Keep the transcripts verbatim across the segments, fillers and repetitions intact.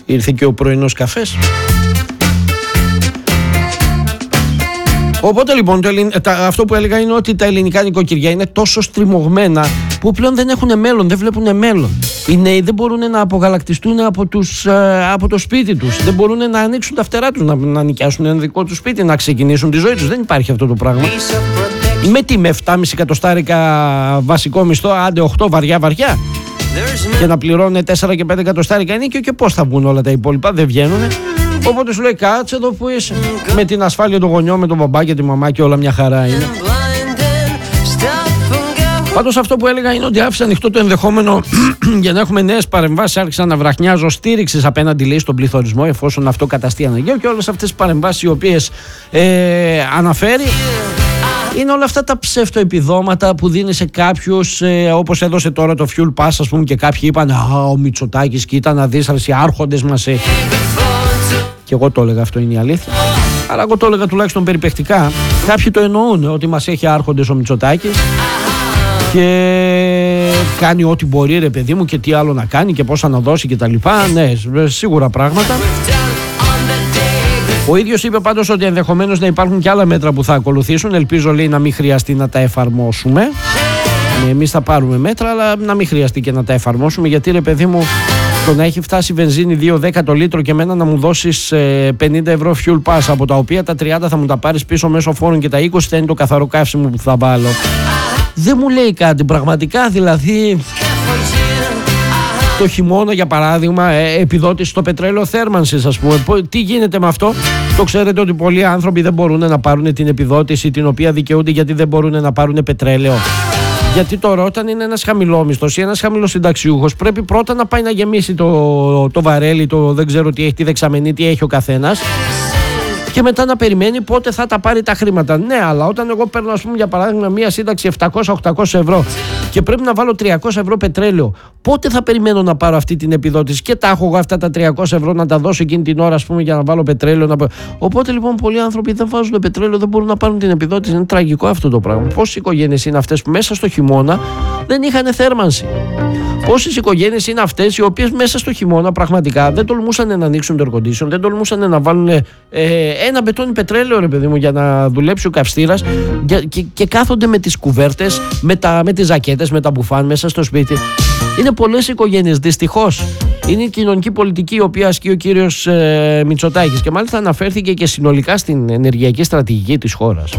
Ήρθε και ο πρωινός καφές. Οπότε λοιπόν το, αυτό που έλεγα είναι ότι τα ελληνικά νοικοκυριά είναι τόσο στριμωγμένα που πλέον δεν έχουν μέλλον, δεν βλέπουν μέλλον. Οι νέοι δεν μπορούν να απογαλακτιστούν από, τους, από το σπίτι τους, δεν μπορούν να ανοίξουν τα φτερά τους, να, να νοικιάσουν ένα δικό τους σπίτι, να ξεκινήσουν τη ζωή τους. Δεν υπάρχει αυτό το πράγμα. Με τι, με επτά κόμμα πέντε εκατοστάρικα βασικό μισθό, άντε οκτώ βαριά βαριά, και να πληρώνουν τέσσερα και πέντε εκατοστάρικα ενίκιο, και πώς θα βγουν όλα τα υπόλοιπα, δεν βγαίνουν. Οπότε σου λέει κάτσε εδώ που είσαι. Με την ασφάλεια των γονιών, με τον μπαμπά και τη μαμά και όλα μια χαρά είναι. Πάντως αυτό που έλεγα είναι ότι άφησα ανοιχτό το ενδεχόμενο για να έχουμε νέες παρεμβάσεις. Άρχισα να βραχνιάζω στήριξης απέναντι, λέει, στον πληθωρισμό, εφόσον αυτό καταστεί αναγκαίο, και όλες αυτές τις παρεμβάσεις οι οποίες ε, αναφέρει είναι όλα αυτά τα ψευτοεπιδόματα που δίνει σε κάποιους, ε, όπως έδωσε τώρα το Fuel Pass, ας πούμε, και κάποιοι είπαν «Α, ο Μητσοτάκης, κοίτα να δεις, οι άρχοντες μας έχει». Και εγώ το έλεγα, αυτό είναι η αλήθεια. Αλλά εγώ το έλεγα τουλάχιστον περιπαικτικά. Κάποιοι το εννοούν ότι μας έχει άρχοντες ο Μητσοτάκης και κάνει ό,τι μπορεί, ρε παιδί μου, και τι άλλο να κάνει και πόσα να δώσει και τα λοιπά. Ναι, σίγουρα πράγματα. Ο ίδιος είπε πάντως ότι ενδεχομένως να υπάρχουν και άλλα μέτρα που θα ακολουθήσουν. Ελπίζω, λέει, να μην χρειαστεί να τα εφαρμόσουμε. Εμείς θα πάρουμε μέτρα, αλλά να μην χρειαστεί και να τα εφαρμόσουμε, γιατί, ρε παιδί μου, το να έχει φτάσει βενζίνη δύο δέκα το λίτρο και εμένα να μου δώσεις ε, πενήντα ευρώ fuel pass, από τα οποία τα τριάντα θα μου τα πάρεις πίσω μέσω φόρων και τα είκοσι θα είναι το καθαρό καύσιμο που θα βάλω, δεν μου λέει κάτι πραγματικά. Δηλαδή το χειμώνα, για παράδειγμα, ε, επιδότηση στο πετρέλαιο θέρμανσης, ας πούμε, τι γίνεται με αυτό? Το ξέρετε ότι πολλοί άνθρωποι δεν μπορούν να πάρουν την επιδότηση την οποία δικαιούνται, γιατί δεν μπορούν να πάρουν πετρέλαιο. Γιατί τώρα, όταν είναι ένας χαμηλόμισθος ή ένας χαμηλοσυνταξιούχος, πρέπει πρώτα να πάει να γεμίσει το, το βαρέλι, το δεν ξέρω τι έχει, τη δεξαμενή, τι έχει ο καθένας, και μετά να περιμένει πότε θα τα πάρει τα χρήματα. Ναι, αλλά όταν εγώ παίρνω, ας πούμε, για παράδειγμα, μία σύνταξη επτακόσια με οχτακόσια ευρώ και πρέπει να βάλω τριακόσια ευρώ πετρέλαιο, πότε θα περιμένω να πάρω αυτή την επιδότηση και τα έχω εγώ αυτά τα τριακόσια ευρώ να τα δώσω εκείνη την ώρα, ας πούμε, για να βάλω πετρέλαιο? Να... Οπότε λοιπόν πολλοί άνθρωποι δεν βάζουν πετρέλαιο, δεν μπορούν να πάρουν την επιδότηση. Είναι τραγικό αυτό το πράγμα. Πόσες οικογένειες είναι αυτές που μέσα στο χειμώνα δεν είχαν θέρμανση? Πόσες οικογένειες είναι αυτές οι οποίες μέσα στο χειμώνα πραγματικά δεν τολμούσαν να ανοίξουν το air condition, δεν τολμούσαν να βάλουν ε, ένα μπετόνι πετρέλαιο, ρε παιδί μου, για να δουλέψει ο καυστήρας, και, και, και κάθονται με τις κουβέρτες, με, τα, με τις ζακέτες, με τα μπουφάν μέσα στο σπίτι. Είναι πολλές οικογένειες, δυστυχώς. Είναι η κοινωνική πολιτική η οποία ασκεί ο κύριος ε, Μητσοτάκης, και μάλιστα αναφέρθηκε και συνολικά στην ενεργειακή στρατηγική της χώρας.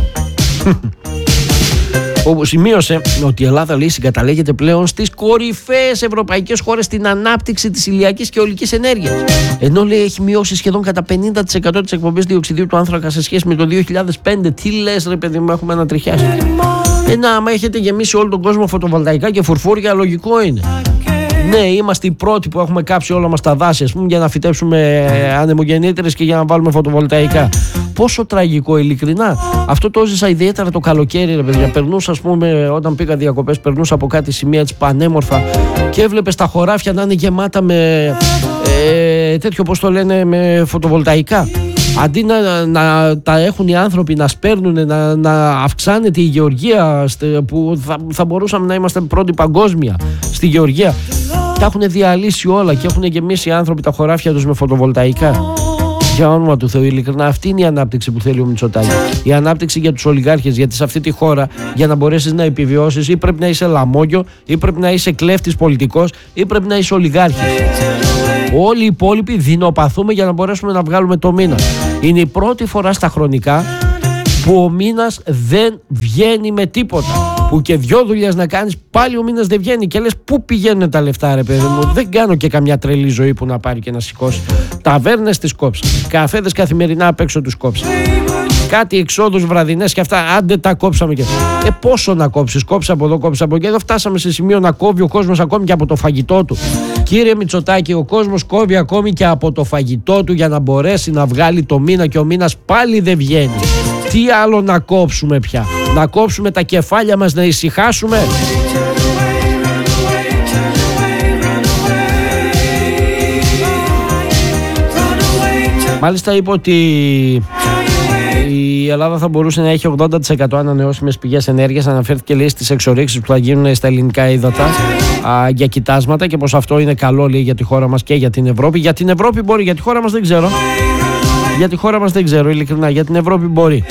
Όπου σημείωσε ότι η Ελλάδα, λέει, συγκαταλέγεται πλέον στις κορυφαίες ευρωπαϊκές χώρες στην ανάπτυξη της ηλιακής και αιωλικής ενέργειας. Ενώ, λέει, έχει μειώσει σχεδόν κατά πενήντα τοις εκατό τις εκπομπές διοξιδίου του άνθρακα σε σχέση με το δύο χιλιάδες πέντε. Τι λες, ρε παιδί μου, έχουμε ανατριχιάσει. Ένα, άμα έχετε γεμίσει όλο τον κόσμο φωτοβολταϊκά και φουρφούρια, λογικό είναι. Ναι, είμαστε οι πρώτοι που έχουμε κάψει όλα μας τα δάση, ας πούμε, για να φυτέψουμε ανεμογεννήτρες και για να βάλουμε φωτοβολταϊκά. Πόσο τραγικό, ειλικρινά. Αυτό το έζησα ιδιαίτερα το καλοκαίρι, ρε παιδιά. Περνούσα, ας πούμε, όταν πήγα διακοπές, περνούσα από κάτι σημεία της πανέμορφα και έβλεπες τα χωράφια να είναι γεμάτα με ε, τέτοιο, πώς το λένε, με φωτοβολταϊκά. Αντί να, να τα έχουν οι άνθρωποι να σπέρνουν, να, να αυξάνεται η γεωργία, που θα, θα μπορούσαμε να είμαστε πρώτοι παγκόσμια στη γεωργία, τα έχουν διαλύσει όλα και έχουν γεμίσει οι άνθρωποι τα χωράφια τους με φωτοβολταϊκά. Για όνομα του Θεού, ειλικρινά, αυτή είναι η ανάπτυξη που θέλει ο Μητσοτάκης. Η ανάπτυξη για τους ολιγάρχες, γιατί σε αυτή τη χώρα, για να μπορέσεις να επιβιώσεις, ή πρέπει να είσαι λαμόγιο, ή πρέπει να είσαι κλέφτης πολιτικός, ή πρέπει να είσαι ολιγάρχης. Όλοι οι υπόλοιποι δεινοπαθούμε για να μπορέσουμε να βγάλουμε το μήνα. Είναι η πρώτη φορά στα χρονικά που ο μήνας δεν βγαίνει με τίποτα. Που και δυο δουλειές να κάνεις, πάλι ο μήνας δεν βγαίνει. Και λες, πού πηγαίνουν τα λεφτά, ρε παιδί μου? Δεν κάνω και καμιά τρελή ζωή που να πάρει και να σηκώσει. Ταβέρνες τις κόψα. Καφέδες καθημερινά απ' έξω τους κόψα. Κάτι εξόδους βραδινές και αυτά, άντε τα κόψαμε και. Ε, πόσο να κόψεις? Κόψα από εδώ, κόψα από εκεί. Εδώ φτάσαμε σε σημείο να κόβει ο κόσμος ακόμη και από το φαγητό του. Κύριε Μητσοτάκη, ο κόσμος κόβει ακόμη και από το φαγητό του για να μπορέσει να βγάλει το μήνα, και ο μήνας πάλι δεν βγαίνει. Τι άλλο να κόψουμε πια? Να κόψουμε τα κεφάλια μας, να ησυχάσουμε? Μάλιστα είπε ότι η Ελλάδα θα μπορούσε να έχει ογδόντα τοις εκατό ανανεώσιμες πηγές ενέργειας. Αναφέρθηκε, λέει, στις εξορίξεις που θα γίνουν στα ελληνικά ύδατα α, για κοιτάσματα και πως αυτό είναι καλό, λέει, για τη χώρα μας και για την Ευρώπη. Για την Ευρώπη μπορεί, για τη χώρα μας δεν ξέρω. Για τη χώρα μας δεν ξέρω, ειλικρινά. Για την Ευρώπη μπορεί.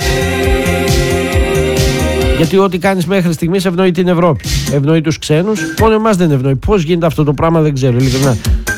Γιατί ό,τι κάνεις μέχρι στιγμής ευνοεί την Ευρώπη. Ευνοεί τους ξένους, μόνο εμάς δεν ευνοεί. Πώς γίνεται αυτό το πράγμα δεν ξέρω, ειλικρινά.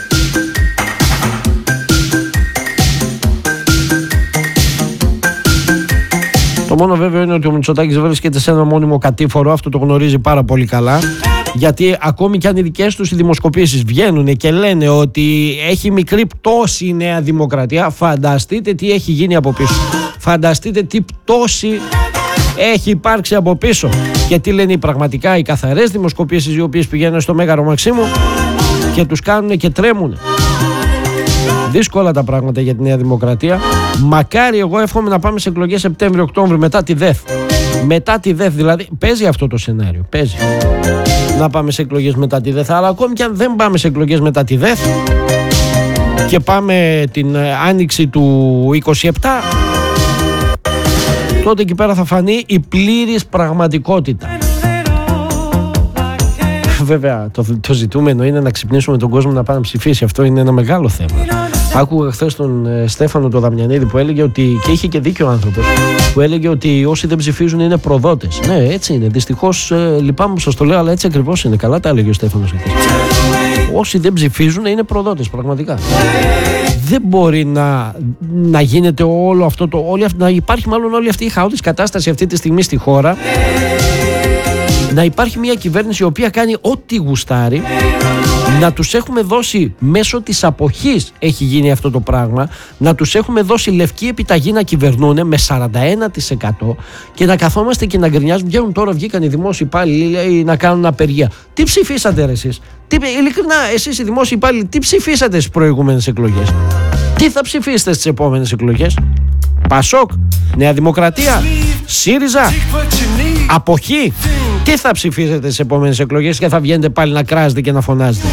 Το μόνο βέβαιο είναι ότι ο Μητσοτάκης βρίσκεται σε ένα μόνιμο κατήφορο, αυτό το γνωρίζει πάρα πολύ καλά. Γιατί ακόμη και αν οι δικές τους οι δημοσκοπήσεις βγαίνουν και λένε ότι έχει μικρή πτώση η Νέα Δημοκρατία, φανταστείτε τι έχει γίνει από πίσω. Φανταστείτε τι πτώση έχει υπάρξει από πίσω. Και τι λένε πραγματικά οι καθαρές δημοσκοπήσεις, οι οποίες πηγαίνουν στο Μέγαρο Μαξίμου και τους κάνουν και τρέμουν. Δύσκολα τα πράγματα για τη Νέα Δημοκρατία. Μακάρι, εγώ εύχομαι να πάμε σε εκλογές Σεπτέμβριο-Οκτώβριο μετά τη ΔΕΘ. Μετά τη ΔΕΘ, δηλαδή παίζει αυτό το σενάριο. Παίζει να πάμε σε εκλογές μετά τη ΔΕΘ. Αλλά ακόμη και αν δεν πάμε σε εκλογές μετά τη ΔΕΘ και πάμε την άνοιξη του είκοσι επτά, τότε εκεί πέρα θα φανεί η πλήρης πραγματικότητα. Βέβαια, το, το ζητούμενο είναι να ξυπνήσουμε τον κόσμο να πάει να ψηφίσει. Αυτό είναι ένα μεγάλο θέμα. Άκουγα χθες τον ε, Στέφανο τον Δαμιανίδη που έλεγε ότι, και είχε και δίκιο ο άνθρωπος, που έλεγε ότι όσοι δεν ψηφίζουν είναι προδότες. Ναι, έτσι είναι. Δυστυχώς, ε, λυπάμαι που σας το λέω, αλλά έτσι ακριβώς είναι. Καλά τα έλεγε ο Στέφανος εκεί. Όσοι δεν ψηφίζουν είναι προδότες, πραγματικά. Δεν μπορεί να, να γίνεται όλο αυτό το. Όλη, να υπάρχει μάλλον όλη αυτή η χαότης κατάσταση αυτή τη στιγμή στη χώρα. Να υπάρχει μια κυβέρνηση η οποία κάνει ό,τι γουστάρει. Να τους έχουμε δώσει μέσω της αποχής, έχει γίνει αυτό το πράγμα, να τους έχουμε δώσει λευκή επιταγή να κυβερνούν με σαράντα ένα τοις εκατό και να καθόμαστε και να γκρινιάζουν. Βγαίνουν τώρα, βγήκαν οι δημόσιοι υπάλληλοι να κάνουν απεργία. Τι ψηφίσατε ρε εσείς? Τι, ειλικρινά, εσείς οι δημόσιοι υπάλληλοι, τι ψηφίσατε στις προηγούμενες εκλογές? Τι θα ψηφίσετε στις επόμενες εκλογές? Πασόκ, Νέα Δημοκρατία, ΣΥΡΙΖΑ, αποχή? Τι θα ψηφίσετε στις επόμενες εκλογές και θα βγαίνετε πάλι να κράζετε και να φωνάζετε?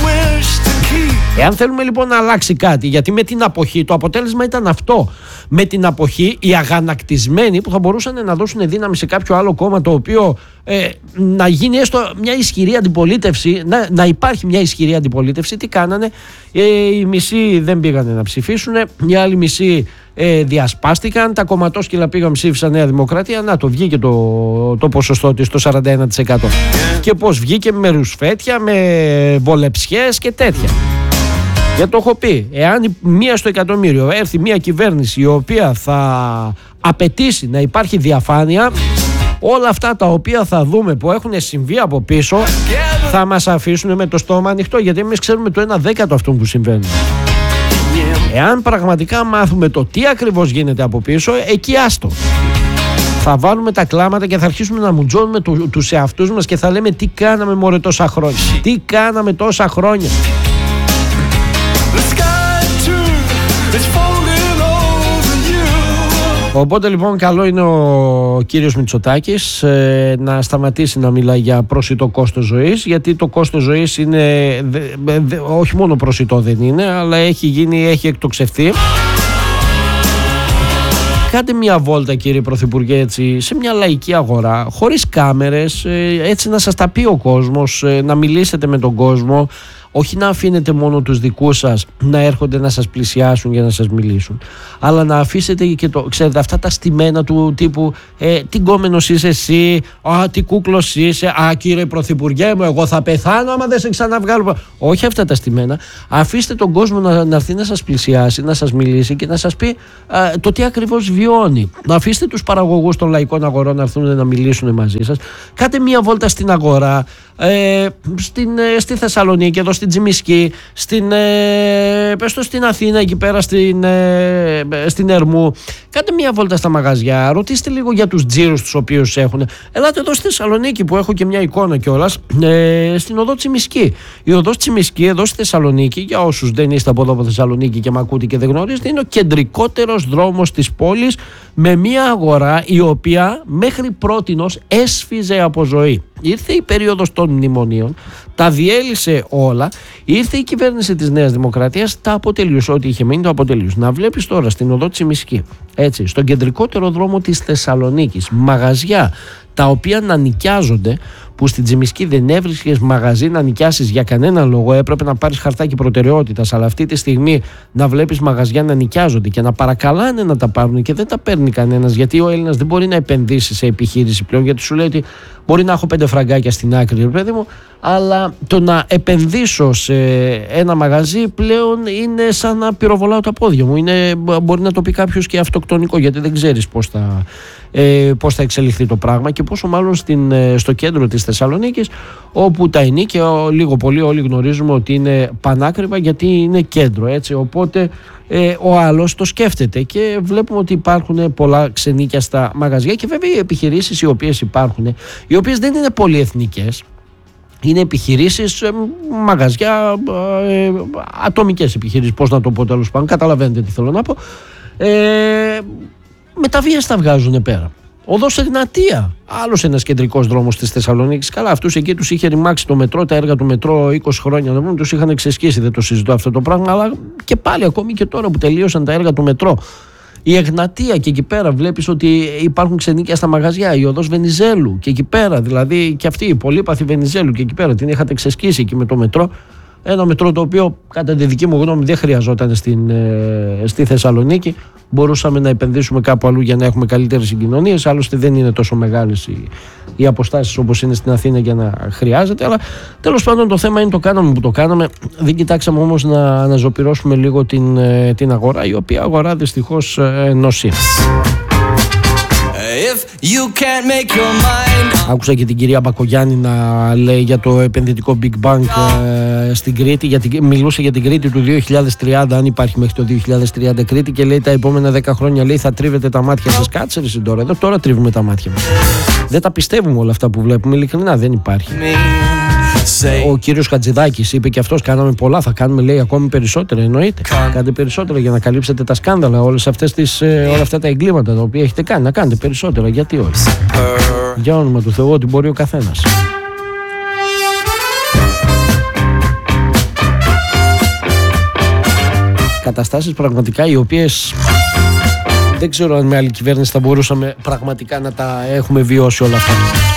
Εάν θέλουμε λοιπόν να αλλάξει κάτι, γιατί με την αποχή το αποτέλεσμα ήταν αυτό. Με την αποχή οι αγανακτισμένοι που θα μπορούσαν να δώσουν δύναμη σε κάποιο άλλο κόμμα το οποίο ε, να γίνει έστω μια ισχυρή αντιπολίτευση, να, να υπάρχει μια ισχυρή αντιπολίτευση, τι κάνανε? Ε, οι μισοί δεν πήγανε να ψηφίσουν, οι άλλοι μισοί ε, διασπάστηκαν, τα κομματόσκυλα πήγαν, ψήφισαν Νέα Δημοκρατία, να το βγήκε το, το ποσοστό της, το σαράντα ένα τοις εκατό. Και πώς βγήκε? Με ρουσφέτια, με βολεψιές και τέτοια. Γιατί το έχω πει, εάν μία στο εκατομμύριο έρθει μία κυβέρνηση η οποία θα απαιτήσει να υπάρχει διαφάνεια, όλα αυτά τα οποία θα δούμε που έχουν συμβεί από πίσω θα μας αφήσουν με το στόμα ανοιχτό, γιατί εμείς ξέρουμε το ένα δέκατο αυτών που συμβαίνουν. Εάν πραγματικά μάθουμε το τι ακριβώς γίνεται από πίσω, εκεί άστο. Θα βάλουμε τα κλάματα και θα αρχίσουμε να μουτζώνουμε του, τους εαυτούς μας και θα λέμε τι κάναμε μωρέ τόσα χρόνια. Τι κάναμε τόσα χρόνια. Οπότε λοιπόν καλό είναι ο κύριος Μητσοτάκης ε, να σταματήσει να μιλάει για προσιτό κόστος ζωής, γιατί το κόστος ζωής είναι δε, δε, όχι μόνο προσιτό δεν είναι, αλλά έχει γίνει, έχει εκτοξευθεί. Κάντε μια βόλτα κύριε Πρωθυπουργέ έτσι, σε μια λαϊκή αγορά, χωρίς κάμερες, ε, έτσι να σας τα πει ο κόσμος, ε, να μιλήσετε με τον κόσμο. Όχι να αφήνετε μόνο τους δικούς σας να έρχονται να σας πλησιάσουν για να σας μιλήσουν, αλλά να αφήσετε και το, ξέρετε, αυτά τα στημένα του τύπου ε, τι γκόμενος είσαι εσύ, α, τι κούκλος είσαι, α, κύριε Πρωθυπουργέ μου, εγώ θα πεθάνω άμα δεν σε ξαναβγάλω. Όχι αυτά τα στημένα. Αφήστε τον κόσμο να, να έρθει να σας πλησιάσει, να σας μιλήσει και να σας πει α, το τι ακριβώς βιώνει. Να αφήστε τους παραγωγούς των λαϊκών αγορών να έρθουν να μιλήσουν μαζί σας. Κάτε μια βόλτα στην αγορά, ε, στην, ε, στη Θεσσαλονίκη, εδώ στην Τσιμισκή, στην, ε, πες το, στην Αθήνα, εκεί πέρα στην, ε, στην Ερμού. Κάντε μια βόλτα στα μαγαζιά, ρωτήστε λίγο για τους τζίρους τους οποίους έχουν. Ελάτε εδώ στη Θεσσαλονίκη που έχω και μια εικόνα κιόλας, ε, στην οδό Τσιμισκή. Η οδός Τσιμισκή εδώ στη Θεσσαλονίκη, για όσους δεν είστε από εδώ από Θεσσαλονίκη και με ακούτε και δεν γνωρίζετε, είναι ο κεντρικότερος δρόμος της πόλης με μια αγορά η οποία μέχρι πρότινος έσφιζε από ζωή. ήρθε η περίοδος των μνημονίων, τα διέλυσε όλα, ήρθε η κυβέρνηση της Νέας Δημοκρατίας, τα αποτελείωσε, ό,τι είχε μείνει το αποτελείωσε. Να βλέπεις τώρα στην οδό Τσιμισκή, έτσι, στον κεντρικότερο δρόμο της Θεσσαλονίκης, μαγαζιά τα οποία να νοικιάζονται, που στην Τσιμισκή δεν έβρισκες μαγαζί να νοικιάσεις για κανένα λόγο, έπρεπε να πάρεις χαρτάκι προτεραιότητας, αλλά αυτή τη στιγμή να βλέπεις μαγαζιά να νοικιάζονται και να παρακαλάνε να τα πάρουν και δεν τα παίρνει κανένας, γιατί ο Έλληνας δεν μπορεί να επενδύσει σε επιχείρηση πλέον, γιατί σου λέει ότι μπορεί να έχω πέντε φραγκάκια στην άκρη, ρε παιδί μου, αλλά το να επενδύσω σε ένα μαγαζί πλέον είναι σαν να πυροβολάω τα πόδια μου. Είναι, μπορεί να το πει κάποιος και αυτοκτονικό, γιατί δεν ξέρεις πώς θα, ε, πώς θα εξελιχθεί το πράγμα, και πόσο μάλλον στην, στο κέντρο της Θεσσαλονίκης, όπου τα ενίκια λίγο πολύ όλοι γνωρίζουμε ότι είναι πανάκριβα, γιατί είναι κέντρο, έτσι. Οπότε ε, ο άλλος το σκέφτεται και βλέπουμε ότι υπάρχουν πολλά ξενίκια στα μαγαζιά, και βέβαια οι επιχειρήσεις οι οποίες υπάρχουν, οι οποίες δεν είναι πολυεθνικές, είναι επιχειρήσεις, ε, μαγαζιά, ε, ατομικές επιχειρήσεις, πώς να το πω, τέλος πάντων, καταλαβαίνετε τι θέλω να πω, ε, με τα βίας τα βγάζουν πέρα. Οδός Εγνατία, άλλος ένας κεντρικός δρόμος της Θεσσαλονίκης. Καλά, αυτούς εκεί τους είχε ρημάξει το μετρό, τα έργα του μετρό είκοσι χρόνια, να πούμε, τους είχαν εξεσκίσει, δεν το συζητώ αυτό το πράγμα, αλλά και πάλι ακόμη και τώρα που τελείωσαν τα έργα του μετρό, η Εγνατία, και εκεί πέρα βλέπεις ότι υπάρχουν ξενίκια στα μαγαζιά, η οδός Βενιζέλου και εκεί πέρα, δηλαδή και αυτή η πολύπαθη Βενιζέλου και εκεί πέρα την είχατε εξεσκίσει εκεί με το μετρό. Ένα μετρό το οποίο κατά τη δική μου γνώμη δεν χρειαζόταν στην, ε, στη Θεσσαλονίκη. Μπορούσαμε να επενδύσουμε κάπου αλλού για να έχουμε καλύτερες συγκοινωνίες. Άλλωστε δεν είναι τόσο μεγάλες οι, οι αποστάσεις όπως είναι στην Αθήνα για να χρειάζεται. Αλλά τέλος πάντων το θέμα είναι το κάναμε που το κάναμε. Δεν κοιτάξαμε όμως να αναζωπυρώσουμε λίγο την, ε, την αγορά, η οποία αγορά δυστυχώς ε, νοσεί. Άκουσα και την κυρία Μπακογιάννη να λέει για το επενδυτικό Big Bang ε, στην Κρήτη, γιατί μιλούσε για την Κρήτη του δύο χιλιάδες τριάντα, αν υπάρχει μέχρι το δύο χιλιάδες τριάντα Κρήτη, και λέει τα επόμενα δέκα χρόνια λέει θα τρίβετε τα μάτια σας. Κάτσε ρε τώρα, εδώ τώρα τρίβουμε τα μάτια μας. Δεν τα πιστεύουμε όλα αυτά που βλέπουμε, ειλικρινά δεν υπάρχει. Ο κύριος Χατζηδάκης είπε και αυτός, κάναμε πολλά, θα κάνουμε λέει ακόμη περισσότερα, εννοείται. Κάντε περισσότερα για να καλύψετε τα σκάνδαλα, όλες αυτές τις, όλα αυτά τα εγκλήματα τα οποία έχετε κάνει, να κάνετε περισσότερα, γιατί όχι. Για όνομα του Θεού, ότι μπορεί ο καθένας. Καταστάσεις πραγματικά οι οποίες δεν ξέρω αν με άλλη κυβέρνηση θα μπορούσαμε πραγματικά να τα έχουμε βιώσει όλα αυτά.